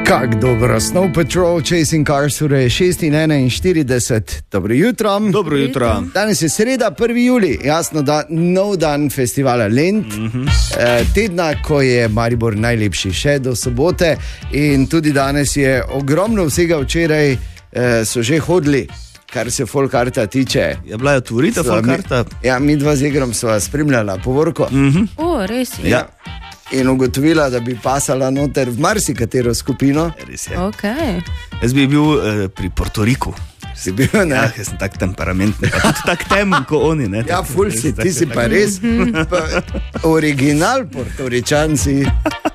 Kak dobro, Snow Patrol, Chasing Cars, ura je 6:41. Dobro jutro. Dobro jutro. Danes je sreda, 1. julij, jasno, da nov dan festivala Lent, tedna, ko je Maribor najlepši, še do sobote. In tudi danes je ogromno vsega, včeraj so že hodili, kar se Folkarta tiče. Je bila otvoritev Folkarta? Ja, mi dva z Igrom sva spremljala povorko. Res je. Ja. In ugotovila, da bi pasala noter v marsikatero skupino. Res je. Okay. Jaz bi bil pri Portoriku. Si bil, ne? Ja, jaz sem tak temperamentni, pa tudi tak temen, ko oni, ne? Ja, ful si, ti si pa res pa original Portoričan si.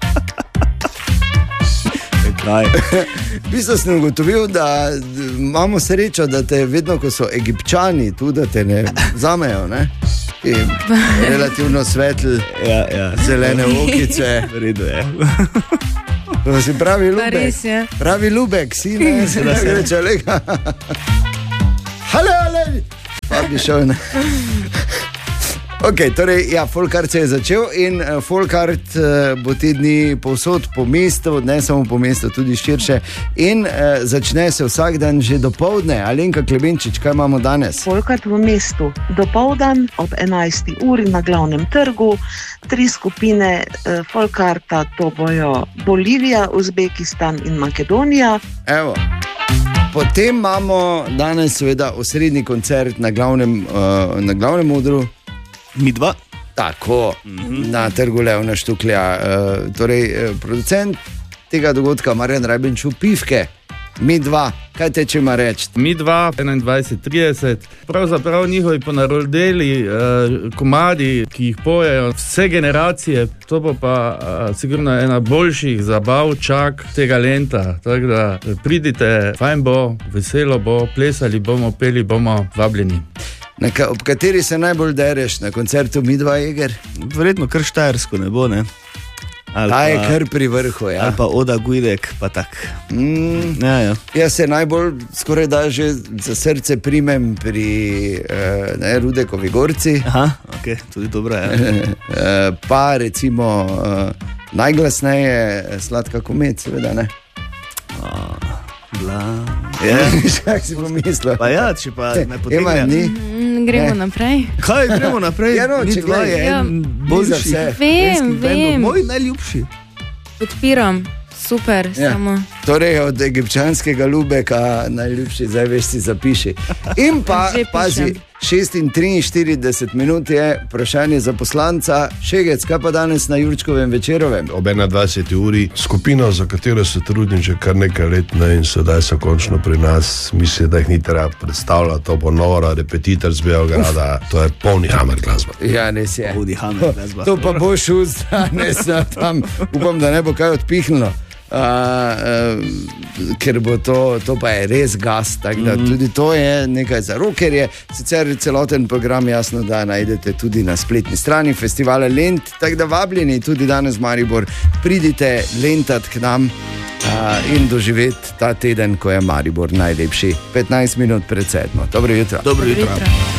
V bistvu sem ugotovil, da imamo srečo, da te vedno, ko so Egipčani tu, da te ne vzamejo, ne? In relativno svetl, zelene okice. V redu je. To si pravi Lubek. Res je. Pravi Lubek, si ne? Se da se reče, lega. Hale. Pa bi šel, ne? Ok, torej, ja, Folkart se je začel in Folkart bo te dni povsod po mestu, ne samo po mestu, tudi širše. In začne se vsak dan že dopoldne. Alenka Klemenčič, kaj imamo danes? Folkart v mestu. Dopoldan ob 11. uri na glavnem trgu. 3 skupine Folkarta, to bojo Bolivija, Uzbekistan in Makedonija. Evo. Potem imamo danes seveda osrednji koncert na glavnem odru. Mi dva. Tako, na trgu Leona Štuklja. Torej, producent tega dogodka, Marjan Rajbenču, Pivke. Mi dva, kaj teče ima reči? Mi dva, 21:30. Pravzaprav njihovi ponarodeli komadi, ki jih pojejo vse generacije, to bo pa sigurno ena boljših zabav, čak tega Lenta. Tako da pridite, fajn bo, veselo bo, plesali bomo, peli bomo, vabljeni. Ob kateri se najbolj dereš na koncertu Mi dva, Eger? Verjetno kar Štajersko ne bo, ne? Ta je kar pri vrhu, ja. Ali pa Oda Gujdek, pa tak. Ja. Jaz se najbolj skoraj da že za srce primem pri Rudekovi gorci. Aha, ok, tudi dobro je. Pa recimo najglasneje Sladka komet, seveda, ne? Kaj si pomislil? Pa ja, če pa ne potegne. Gremo naprej. Kaj gremo naprej? Če dva je en boljši. Vem. Moj najljubši. Podpiram. Super, samo. Torej od egipčanskega Lubeka najljubši, zdaj veš si zapiši. In pa, pazi, 6:43 je vprašanje za poslanca. Šegec, kaj pa danes na Jurčkovem večerovem? Ob 21. uri skupino, za katero se trudim že kar nekaj let, ne, in sedaj so končno pri nas. Mislim, da jih ni treba predstavljati, to bo nora, repetitor z Beograda, to je polni Hammer glasba. Ja, res je. Polni Hammer glasba. To pa bo šel danes tam, upam, da ne bo kaj odpihnilo. Ker bo to pa je res gas, tako da tudi to je nekaj za rockerje. Sicer celoten program jasno, da najdete tudi na spletni strani festivala Lent, tako da vabljeni tudi danes Maribor, pridite lentat k nam in doživeti ta teden, ko je Maribor najlepši. 15 minut pred 7. Dobro jutro. Dobro jutro.